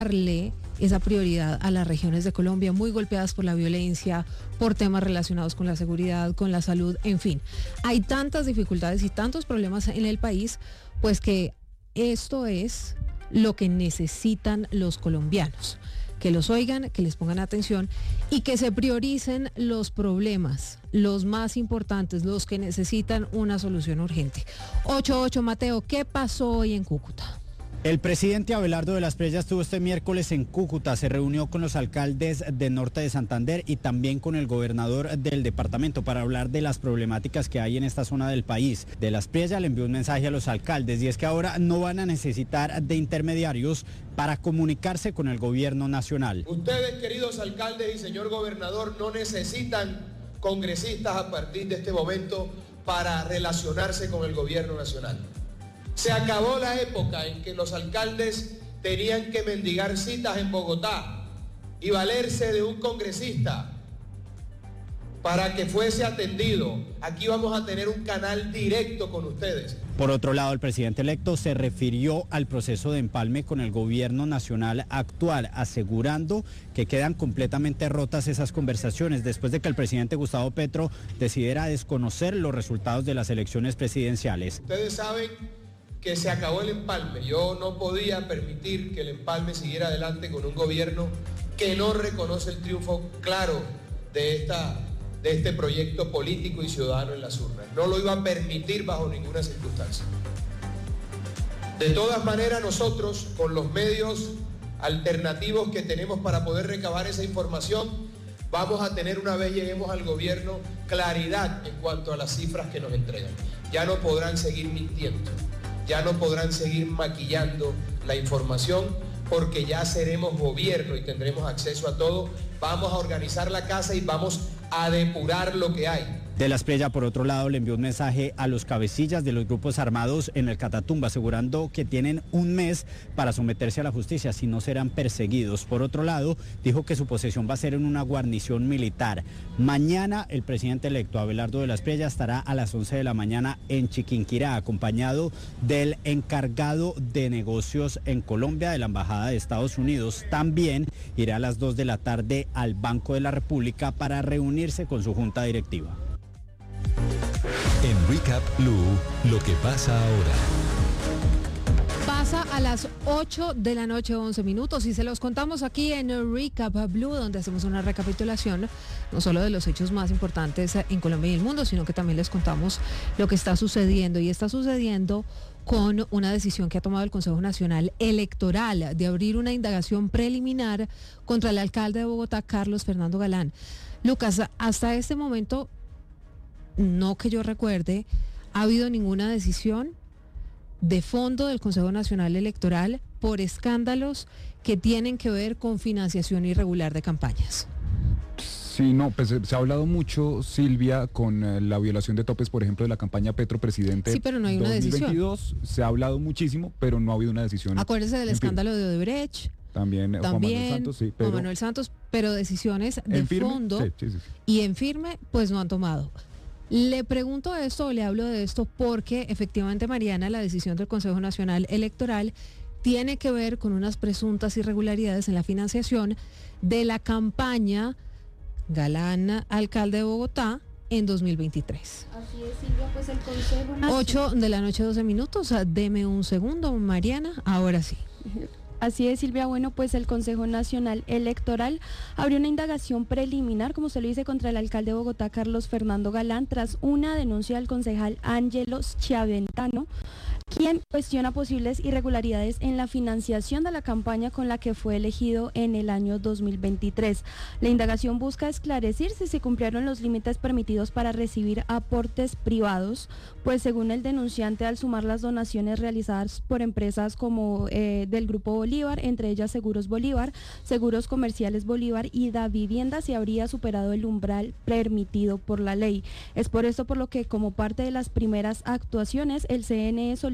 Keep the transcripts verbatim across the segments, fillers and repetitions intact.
darle esa prioridad a las regiones de Colombia muy golpeadas por la violencia, por temas relacionados con la seguridad, con la salud, en fin. Hay tantas dificultades y tantos problemas en el país, pues que esto es lo que necesitan los colombianos. Que los oigan, que les pongan atención y que se prioricen los problemas, los más importantes, los que necesitan una solución urgente. ocho ocho, Mateo, ¿qué pasó hoy en Cúcuta? El presidente Abelardo de las Preyas estuvo este miércoles en Cúcuta, se reunió con los alcaldes de Norte de Santander y también con el gobernador del departamento para hablar de las problemáticas que hay en esta zona del país. De las Preyas le envió un mensaje a los alcaldes y es que ahora no van a necesitar de intermediarios para comunicarse con el gobierno nacional. Ustedes, queridos alcaldes y señor gobernador, no necesitan congresistas a partir de este momento para relacionarse con el gobierno nacional. Se acabó la época en que los alcaldes tenían que mendigar citas en Bogotá y valerse de un congresista para que fuese atendido. Aquí vamos a tener un canal directo con ustedes. Por otro lado, el presidente electo se refirió al proceso de empalme con el gobierno nacional actual, asegurando que quedan completamente rotas esas conversaciones después de que el presidente Gustavo Petro decidiera desconocer los resultados de las elecciones presidenciales. Ustedes saben que se acabó el empalme. Yo no podía permitir que el empalme siguiera adelante con un gobierno que no reconoce el triunfo claro de, esta, de este proyecto político y ciudadano en las urnas. No lo iba a permitir bajo ninguna circunstancia. De todas maneras, nosotros, con los medios alternativos que tenemos para poder recabar esa información, vamos a tener, una vez lleguemos al gobierno, claridad en cuanto a las cifras que nos entregan. Ya no podrán seguir mintiendo. Ya no podrán seguir maquillando la información porque ya seremos gobierno y tendremos acceso a todo. Vamos a organizar la casa y vamos a depurar lo que hay. De las Preyas, por otro lado, le envió un mensaje a los cabecillas de los grupos armados en el Catatumbo, asegurando que tienen un mes para someterse a la justicia, si no serán perseguidos. Por otro lado, dijo que su posesión va a ser en una guarnición militar. Mañana, el presidente electo, Abelardo de las Preyas, estará a las once de la mañana en Chiquinquirá, acompañado del encargado de negocios en Colombia de la Embajada de Estados Unidos. También irá a las dos de la tarde al Banco de la República para reunirse con su junta directiva. En Recap Blue, lo que pasa ahora. Pasa a las ocho de la noche, once minutos, y se los contamos aquí en Recap Blue, donde hacemos una recapitulación no solo de los hechos más importantes en Colombia y el mundo, sino que también les contamos lo que está sucediendo, y está sucediendo con una decisión que ha tomado el Consejo Nacional Electoral de abrir una indagación preliminar contra el alcalde de Bogotá, Carlos Fernando Galán. Lucas, hasta este momento, no que yo recuerde, ha habido ninguna decisión de fondo del Consejo Nacional Electoral por escándalos que tienen que ver con financiación irregular de campañas. Sí, no, pues se ha hablado mucho, Silvia, con eh, la violación de topes, por ejemplo, de la campaña Petro Presidente. Sí, pero no hay una dos mil veintidós, decisión. Se ha hablado muchísimo, pero no ha habido una decisión. Acuérdese del escándalo de Odebrecht. También, También Juan Manuel Santos, sí, pero... Juan Manuel Santos, pero decisiones de firme, fondo sí, sí, sí. Y en firme, pues no han tomado. Le pregunto esto, o le hablo de esto, porque efectivamente, Mariana, la decisión del Consejo Nacional Electoral tiene que ver con unas presuntas irregularidades en la financiación de la campaña Galán, alcalde de Bogotá, en dos mil veintitrés. Así es, Silvia, pues el Consejo Nacional... ocho de la noche, doce minutos, deme un segundo, Mariana, ahora sí. Así es, Silvia. Bueno, pues el Consejo Nacional Electoral abrió una indagación preliminar, como se lo dice, contra el alcalde de Bogotá, Carlos Fernando Galán, tras una denuncia del concejal Ángelo Chiaventano, quien cuestiona posibles irregularidades en la financiación de la campaña con la que fue elegido en el año dos mil veintitrés. La indagación busca esclarecer si se cumplieron los límites permitidos para recibir aportes privados, pues según el denunciante, al sumar las donaciones realizadas por empresas como eh, del Grupo Bolívar, entre ellas Seguros Bolívar, Seguros Comerciales Bolívar y Da Vivienda, se habría superado el umbral permitido por la ley. Es por esto por lo que, como parte de las primeras actuaciones, el C N E solicitó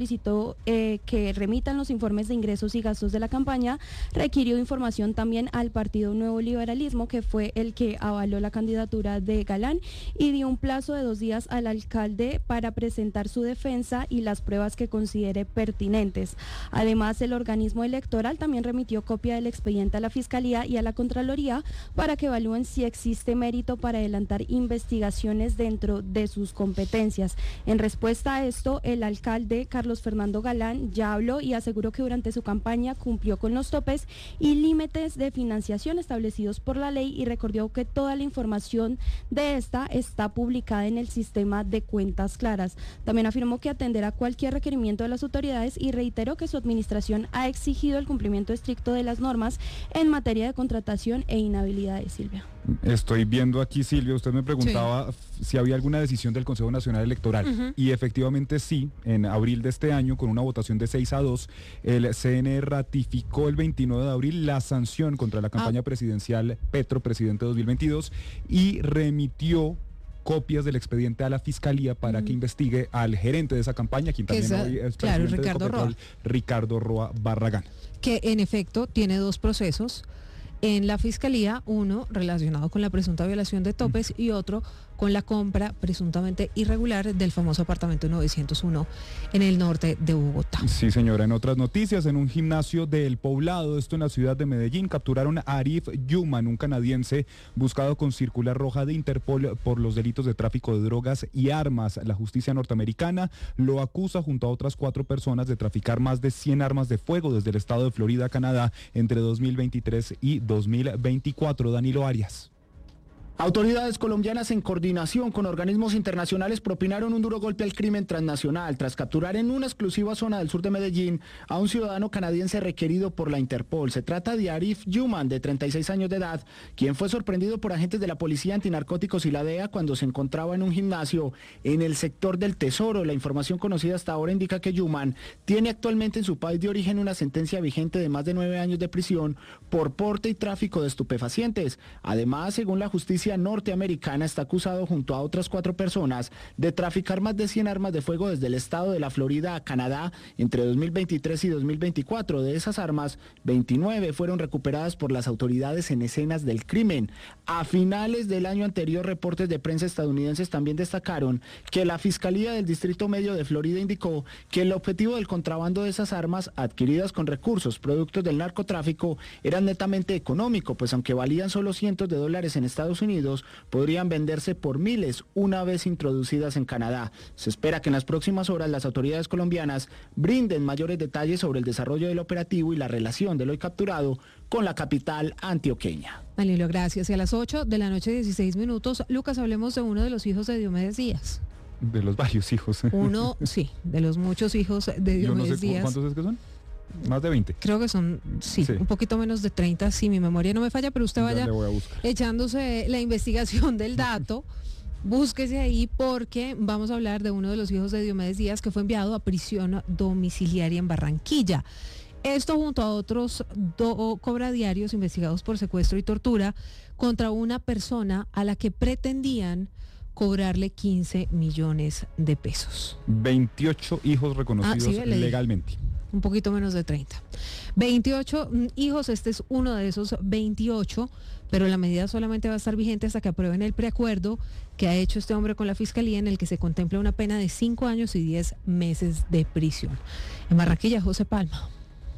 solicitó eh, que remitan los informes de ingresos y gastos de la campaña, requirió información también al Partido Nuevo Liberalismo, que fue el que avaló la candidatura de Galán, y dio un plazo de dos días al alcalde para presentar su defensa y las pruebas que considere pertinentes. Además, el organismo electoral también remitió copia del expediente a la Fiscalía y a la Contraloría para que evalúen si existe mérito para adelantar investigaciones dentro de sus competencias. En respuesta a esto, el alcalde Carlos Fernando Galán ya habló y aseguró que durante su campaña cumplió con los topes y límites de financiación establecidos por la ley, y recordó que toda la información de esta está publicada en el sistema de cuentas claras. También afirmó que atenderá cualquier requerimiento de las autoridades y reiteró que su administración ha exigido el cumplimiento estricto de las normas en materia de contratación e inhabilidades, Silvia. Estoy viendo aquí, Silvia, usted me preguntaba sí. si había alguna decisión del Consejo Nacional Electoral, uh-huh. y efectivamente sí, en abril de este año, con una votación de seis a dos, el C N E ratificó el veintinueve de abril la sanción contra la campaña ah. presidencial Petro, presidente dos mil veintidós, y remitió copias del expediente a la Fiscalía para mm. que investigue al gerente de esa campaña, quien también Esa, hoy es claro, presidente Ricardo de Ecopetrol, Roa. Ricardo Roa Barragán. Que en efecto tiene dos procesos en la Fiscalía, uno relacionado con la presunta violación de topes mm. y otro con la compra presuntamente irregular del famoso apartamento novecientos uno en el norte de Bogotá. Sí, señora. En otras noticias, en un gimnasio del Poblado, esto en la ciudad de Medellín, capturaron a Arif Yuman, un canadiense buscado con circular roja de Interpol por los delitos de tráfico de drogas y armas. La justicia norteamericana lo acusa junto a otras cuatro personas de traficar más de cien armas de fuego desde el estado de Florida, Canadá, entre dos mil veintitrés y dos mil veinticuatro. Danilo Arias. Autoridades colombianas en coordinación con organismos internacionales propinaron un duro golpe al crimen transnacional tras capturar en una exclusiva zona del sur de Medellín a un ciudadano canadiense requerido por la Interpol. Se trata de Arif Yuman, de treinta y seis años de edad, quien fue sorprendido por agentes de la Policía Antinarcóticos y la D E A cuando se encontraba en un gimnasio en el sector del Tesoro. La información conocida hasta ahora indica que Yuman tiene actualmente en su país de origen una sentencia vigente de más de nueve años de prisión por porte y tráfico de estupefacientes. Además, según la justicia norteamericana, está acusado junto a otras cuatro personas de traficar más de cien armas de fuego desde el estado de la Florida a Canadá entre dos mil veintitrés y dos mil veinticuatro. De esas armas, veintinueve fueron recuperadas por las autoridades en escenas del crimen. A finales del año anterior, reportes de prensa estadounidenses también destacaron que la Fiscalía del Distrito Medio de Florida indicó que el objetivo del contrabando de esas armas, adquiridas con recursos productos del narcotráfico, era netamente económico, pues aunque valían solo cientos de dólares en Estados Unidos, podrían venderse por miles una vez introducidas en Canadá. Se espera que en las próximas horas las autoridades colombianas brinden mayores detalles sobre el desarrollo del operativo y la relación del hoy capturado con la capital antioqueña. Danilo, gracias. Y a las ocho de la noche, dieciséis minutos, Lucas, hablemos de uno de los hijos de Diomedes Díaz. De los varios hijos. Uno, sí, de los muchos hijos de Diomedes Yo no sé Díaz. ¿Cuántos es que son? Más de veinte. Creo que son, sí, sí, un poquito menos de treinta, si mi memoria no me falla, pero usted vaya echándose la investigación del dato, búsquese ahí, porque vamos a hablar de uno de los hijos de Diomedes Díaz que fue enviado a prisión domiciliaria en Barranquilla. Esto junto a otros dos cobradiarios investigados por secuestro y tortura contra una persona a la que pretendían cobrarle quince millones de pesos. veintiocho hijos reconocidos ah, sí, legalmente. Un poquito menos de treinta. veintiocho hijos, este es uno de esos veintiocho, pero la medida solamente va a estar vigente hasta que aprueben el preacuerdo que ha hecho este hombre con la Fiscalía, en el que se contempla una pena de cinco años y diez meses de prisión. En Barranquilla, José Palma.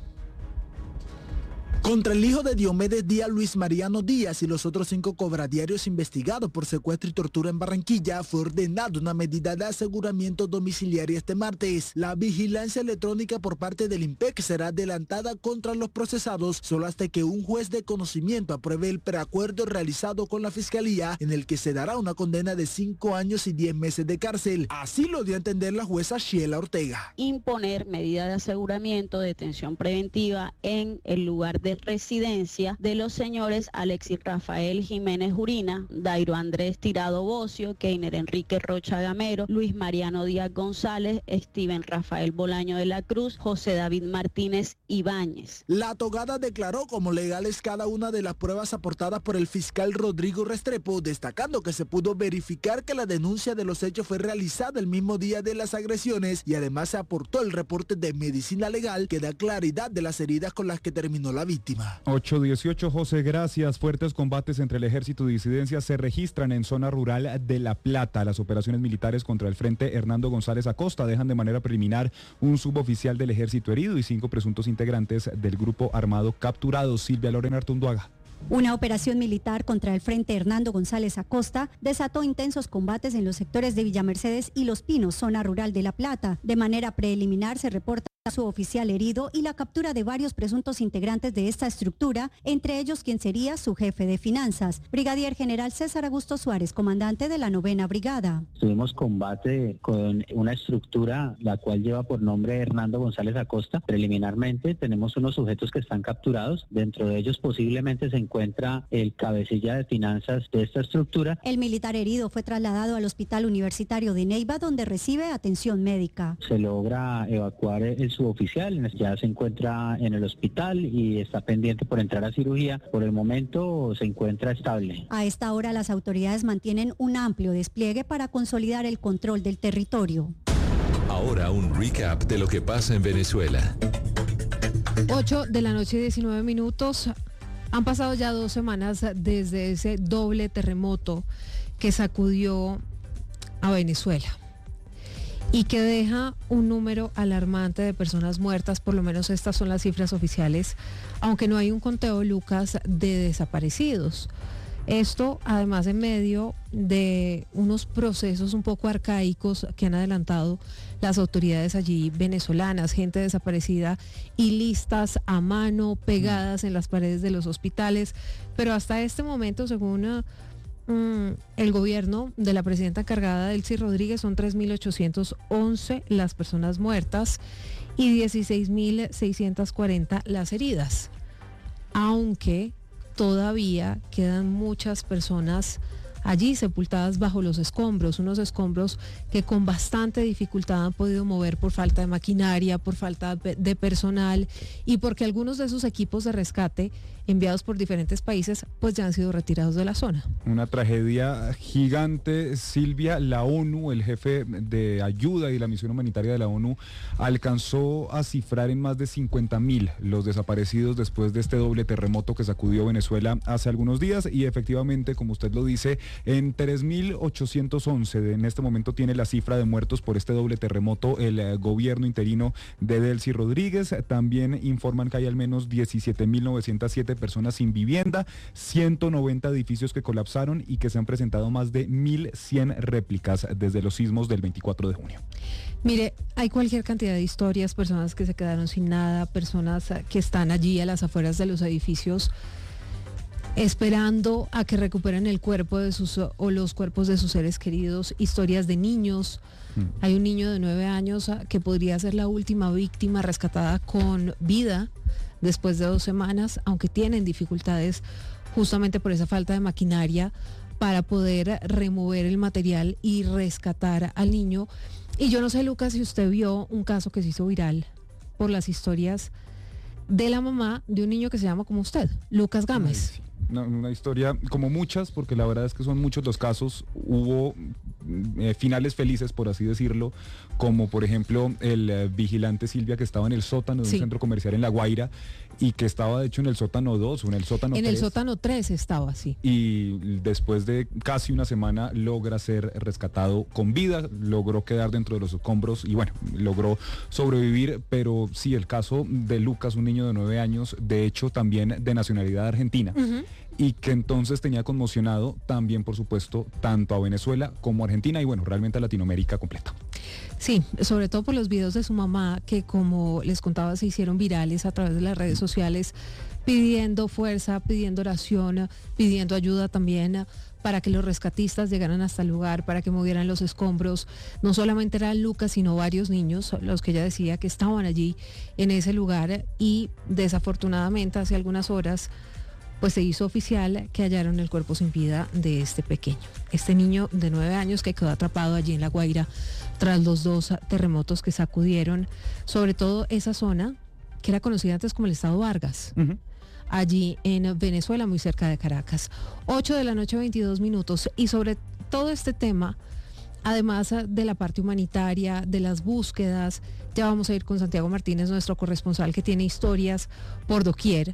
Contra el hijo de Diomedes Díaz, Luis Mariano Díaz, y los otros cinco cobradiarios investigados por secuestro y tortura en Barranquilla, fue ordenada una medida de aseguramiento domiciliaria este martes. La vigilancia electrónica por parte del I M P E C será adelantada contra los procesados solo hasta que un juez de conocimiento apruebe el preacuerdo realizado con la Fiscalía, en el que se dará una condena de cinco años y diez meses de cárcel. Así lo dio a entender la jueza Sheila Ortega. Imponer medida de aseguramiento, detención preventiva en el lugar de de residencia de los señores Alexis Rafael Jiménez Urina, Dairo Andrés Tirado Bocio, Keiner Enrique Rocha Gamero, Luis Mariano Díaz González, Steven Rafael Bolaño de la Cruz, José David Martínez Ibáñez. La togada declaró como legales cada una de las pruebas aportadas por el fiscal Rodrigo Restrepo, destacando que se pudo verificar que la denuncia de los hechos fue realizada el mismo día de las agresiones y además se aportó el reporte de medicina legal que da claridad de las heridas con las que terminó la víctima. ocho dieciocho, José, gracias. Fuertes combates entre el ejército y disidencias se registran en zona rural de La Plata. Las operaciones militares contra el Frente Hernando González Acosta dejan de manera preliminar un suboficial del ejército herido y cinco presuntos integrantes del grupo armado capturados. Silvia Lorena Artunduaga. Una operación militar contra el Frente Hernando González Acosta desató intensos combates en los sectores de Villa Mercedes y Los Pinos, zona rural de La Plata. De manera preliminar se reporta su oficial herido y la captura de varios presuntos integrantes de esta estructura, entre ellos quien sería su jefe de finanzas, Brigadier General César Augusto Suárez, comandante de la novena brigada. Tuvimos combate con una estructura la cual lleva por nombre Hernando González Acosta. Preliminarmente tenemos unos sujetos que están capturados, dentro de ellos posiblemente se encuentra el cabecilla de finanzas de esta estructura. El militar herido fue trasladado al Hospital Universitario de Neiva, donde recibe atención médica. Se logra evacuar el suboficial, ya se encuentra en el hospital y está pendiente por entrar a cirugía. Por el momento se encuentra estable. A esta hora las autoridades mantienen un amplio despliegue para consolidar el control del territorio. Ahora un recap de lo que pasa en Venezuela. ocho de la noche, diecinueve minutos. Han pasado ya dos semanas desde ese doble terremoto que sacudió a Venezuela y que deja un número alarmante de personas muertas. Por lo menos estas son las cifras oficiales, aunque no hay un conteo, Lucas, de desaparecidos. Esto además en medio de unos procesos un poco arcaicos que han adelantado las autoridades allí venezolanas, gente desaparecida y listas a mano pegadas en las paredes de los hospitales, pero hasta este momento, según uh, mm, el gobierno de la presidenta encargada, Delcy Rodríguez, son tres mil ochocientos once las personas muertas y dieciséis mil seiscientos cuarenta las heridas, aunque todavía quedan muchas personas allí sepultadas bajo los escombros, unos escombros que con bastante dificultad han podido mover por falta de maquinaria, por falta de personal y porque algunos de esos equipos de rescate enviados por diferentes países pues ya han sido retirados de la zona. Una tragedia gigante, Silvia. La ONU, el jefe de ayuda y la misión humanitaria de la ONU, alcanzó a cifrar en más de cincuenta mil los desaparecidos después de este doble terremoto que sacudió Venezuela hace algunos días y efectivamente, como usted lo dice, en tres mil ochocientos once en este momento tiene la cifra de muertos por este doble terremoto el eh, gobierno interino de Delcy Rodríguez. También informan que hay al menos diecisiete mil novecientos siete personas sin vivienda, ciento noventa edificios que colapsaron y que se han presentado más de mil cien réplicas desde los sismos del veinticuatro de junio. Mire, hay cualquier cantidad de historias, personas que se quedaron sin nada, personas que están allí a las afueras de los edificios esperando a que recuperen el cuerpo de sus o los cuerpos de sus seres queridos, historias de niños. Mm. Hay un niño de nueve años que podría ser la última víctima rescatada con vida después de dos semanas, aunque tienen dificultades justamente por esa falta de maquinaria para poder remover el material y rescatar al niño. Y yo no sé, Lucas, si usted vio un caso que se hizo viral por las historias de la mamá de un niño que se llama como usted, Lucas Gámez. Ay, sí. Una, una historia como muchas, porque la verdad es que son muchos los casos. Hubo eh, finales felices, por así decirlo, como por ejemplo el eh, vigilante Silvia que estaba en el sótano de sí. un centro comercial en La Guaira y que estaba de hecho en el sótano dos o en el sótano en tres. En el sótano tres estaba, sí. Y después de casi una semana logra ser rescatado con vida, logró quedar dentro de los escombros y bueno, logró sobrevivir, pero sí, el caso de Lucas, un niño de nueve años, de hecho también de nacionalidad argentina. Uh-huh. Y que entonces tenía conmocionado también, por supuesto, tanto a Venezuela como a Argentina y bueno, realmente a Latinoamérica completa. Sí, sobre todo por los videos de su mamá que, como les contaba, se hicieron virales a través de las redes sociales, pidiendo fuerza, pidiendo oración, pidiendo ayuda también para que los rescatistas llegaran hasta el lugar, para que movieran los escombros. No solamente era Lucas, sino varios niños, los que ella decía que estaban allí en ese lugar, y desafortunadamente hace algunas horas pues se hizo oficial que hallaron el cuerpo sin vida de este pequeño, este niño de nueve años que quedó atrapado allí en La Guaira tras los dos terremotos que sacudieron, sobre todo esa zona que era conocida antes como el Estado Vargas. Uh-huh. Allí en Venezuela, muy cerca de Caracas. ocho de la noche, veintidós minutos. Y sobre todo este tema, además de la parte humanitaria, de las búsquedas, ya vamos a ir con Santiago Martínez, nuestro corresponsal, que tiene historias por doquier.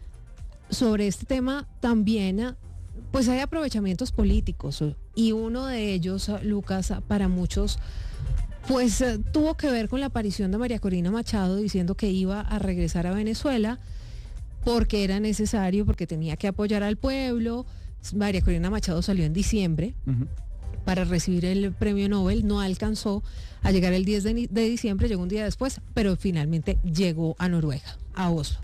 Sobre este tema también, pues hay aprovechamientos políticos, y uno de ellos, Lucas, para muchos, pues tuvo que ver con la aparición de María Corina Machado diciendo que iba a regresar a Venezuela porque era necesario, porque tenía que apoyar al pueblo. María Corina Machado salió en diciembre uh-huh. para recibir el premio Nobel, no alcanzó a llegar el diez de, de diciembre, llegó un día después, pero finalmente llegó a Noruega, a Oslo.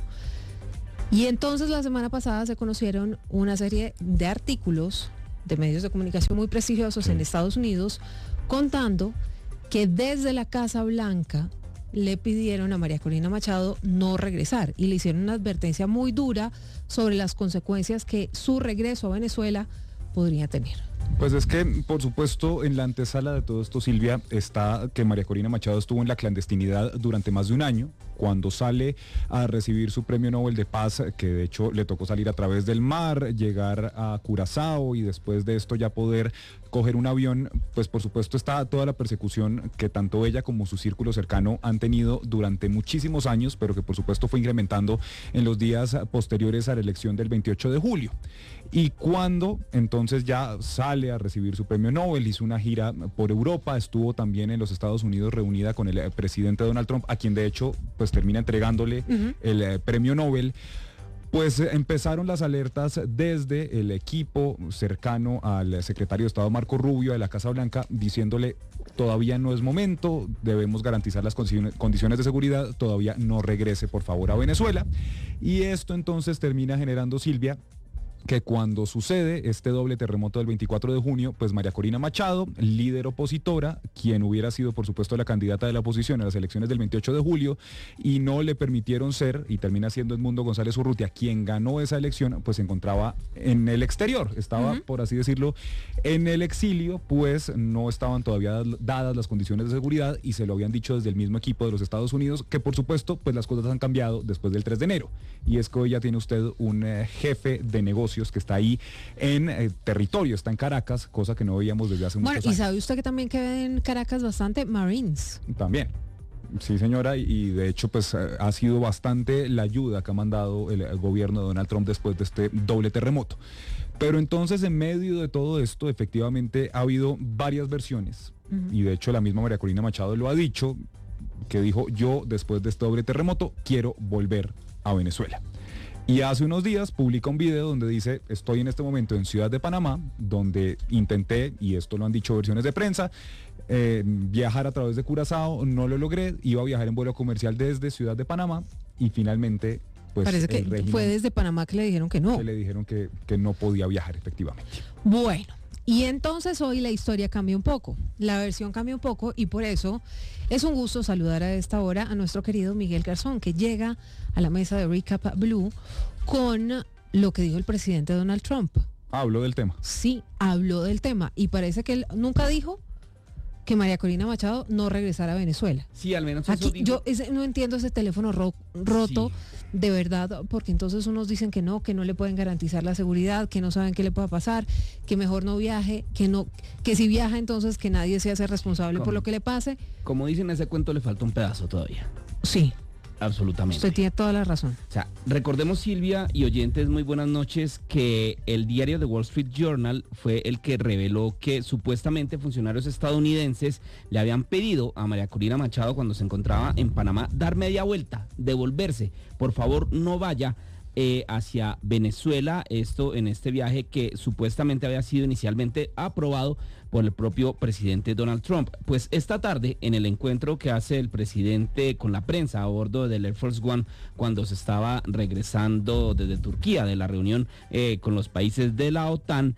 Y entonces la semana pasada se conocieron una serie de artículos de medios de comunicación muy prestigiosos sí. en Estados Unidos, contando que desde la Casa Blanca le pidieron a María Corina Machado no regresar, y le hicieron una advertencia muy dura sobre las consecuencias que su regreso a Venezuela podría tener. Pues es que, por supuesto, en la antesala de todo esto, Silvia, está que María Corina Machado estuvo en la clandestinidad durante más de un año. Cuando sale a recibir su premio Nobel de Paz, que de hecho le tocó salir a través del mar, llegar a Curazao y después de esto ya poder coger un avión, pues por supuesto está toda la persecución que tanto ella como su círculo cercano han tenido durante muchísimos años, pero que por supuesto fue incrementando en los días posteriores a la elección del veintiocho de julio. Y cuando entonces ya sale a recibir su premio Nobel, hizo una gira por Europa, estuvo también en los Estados Unidos reunida con el presidente Donald Trump, a quien de hecho pues termina entregándole uh-huh. el eh, premio Nobel. Pues eh, empezaron las alertas desde el equipo cercano al secretario de Estado Marco Rubio de la Casa Blanca, diciéndole todavía no es momento, debemos garantizar las condiciones de seguridad, todavía no regrese por favor a Venezuela. Y esto entonces termina generando, Silvia, que cuando sucede este doble terremoto del veinticuatro de junio, pues María Corina Machado, líder opositora, quien hubiera sido por supuesto la candidata de la oposición a las elecciones del veintiocho de julio, y no le permitieron ser, y termina siendo Edmundo González Urrutia quien ganó esa elección, pues se encontraba en el exterior, estaba, uh-huh. por así decirlo, en el exilio, pues no estaban todavía dadas las condiciones de seguridad, y se lo habían dicho desde el mismo equipo de los Estados Unidos, que por supuesto, pues las cosas han cambiado después del tres de enero, y es que hoy ya tiene usted un eh, jefe de negocios que está ahí en eh, territorio, está en Caracas, cosa que no veíamos desde hace bueno, muchos años. Bueno, y sabe usted que también queda en Caracas bastante Marines. También. Sí, señora, y de hecho pues ha sido bastante la ayuda que ha mandado el, el gobierno de Donald Trump después de este doble terremoto. Pero entonces, en medio de todo esto, efectivamente ha habido varias versiones, uh-huh. y de hecho la misma María Corina Machado lo ha dicho, que dijo: yo después de este doble terremoto quiero volver a Venezuela. Y hace unos días publica un video donde dice: estoy en este momento en Ciudad de Panamá, donde intenté, y esto lo han dicho versiones de prensa, eh, viajar a través de Curazao, no lo logré, iba a viajar en vuelo comercial desde Ciudad de Panamá, y finalmente pues parece que fue desde Panamá que le dijeron que no. Que le dijeron que, que no podía viajar, efectivamente. Bueno, y entonces hoy la historia cambia un poco, la versión cambia un poco, y por eso es un gusto saludar a esta hora a nuestro querido Miguel Garzón, que llega a la mesa de Recap Blue con lo que dijo el presidente Donald Trump. Habló del tema. Sí, habló del tema, y parece que él nunca dijo que María Corina Machado no regresara a Venezuela. Sí, al menos Aquí, eso dijo. Yo ese, no entiendo ese teléfono ro, roto, sí. De verdad, porque entonces unos dicen que no, que no le pueden garantizar la seguridad, que no saben qué le pueda pasar, que mejor no viaje, que no, que si viaja entonces que nadie se hace responsable ¿Cómo? por lo que le pase. Como dicen, ese cuento le falta un pedazo todavía. Sí. Absolutamente. Usted tiene toda la razón. O sea, recordemos, Silvia y oyentes, muy buenas noches, que el diario The Wall Street Journal fue el que reveló que supuestamente funcionarios estadounidenses le habían pedido a María Corina Machado, cuando se encontraba en Panamá, dar media vuelta, devolverse. Por favor, no vaya eh, hacia Venezuela, esto en este viaje que supuestamente había sido inicialmente aprobado por el propio presidente Donald Trump. Pues esta tarde, en el encuentro que hace el presidente con la prensa a bordo del Air Force One, cuando se estaba regresando desde Turquía de la reunión eh, con los países de la OTAN,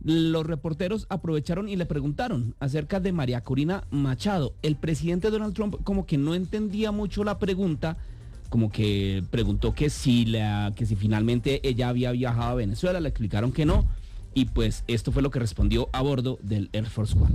los reporteros aprovecharon y le preguntaron acerca de María Corina Machado. El presidente Donald Trump como que no entendía mucho la pregunta, como que preguntó que si, la, que si finalmente ella había viajado a Venezuela, le explicaron que no, y pues esto fue lo que respondió a bordo del Air Force One.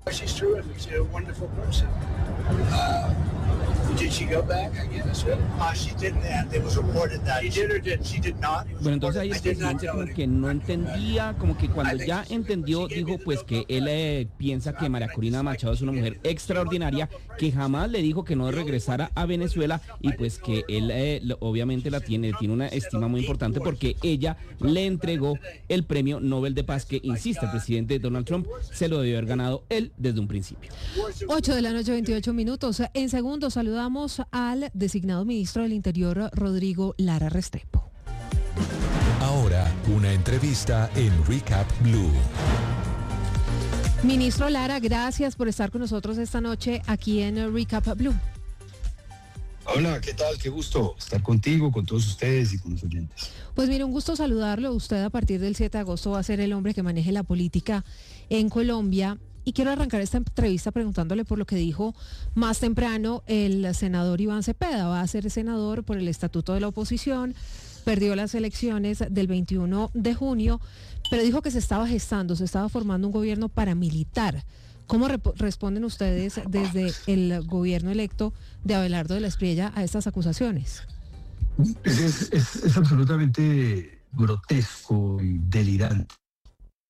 Did she go back? I guess. Uh, she didn't. It was reported that she did or did she did not. Bueno, entonces ahí el presidente como que no entendía, como que cuando ya entendió, dijo pues que él eh, piensa que María Corina Machado es una mujer extraordinaria, que jamás le dijo que no regresara a Venezuela y pues que él eh, obviamente la tiene, tiene una estima muy importante porque ella le entregó el premio Nobel de Paz que, insiste el presidente Donald Trump, se lo debió haber ganado él desde un principio. ocho de la noche, veintiocho minutos. En segundos saludamos al designado ministro del Interior, Rodrigo Lara Restrepo. Ahora, una entrevista en Recap Blue. Ministro Lara, gracias por estar con nosotros esta noche aquí en Recap Blue. Hola, ¿qué tal? Qué gusto estar contigo, con todos ustedes y con los oyentes. Pues mire, un gusto saludarlo. Usted a partir del siete de agosto va a ser el hombre que maneje la política en Colombia. Y quiero arrancar esta entrevista preguntándole por lo que dijo más temprano el senador Iván Cepeda. Va a ser senador por el estatuto de la oposición, perdió las elecciones del veintiuno de junio, pero dijo que se estaba gestando, se estaba formando un gobierno paramilitar. ¿Cómo responden ustedes desde el gobierno electo de Abelardo de la Espriella a estas acusaciones? Es, es, es, es absolutamente grotesco y delirante